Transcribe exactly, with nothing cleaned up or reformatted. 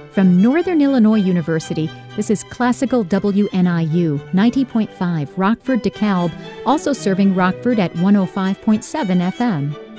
From Northern Illinois University, this is Classical W N I U, ninety point five Rockford DeKalb, also serving Rockford at one oh five point seven F M.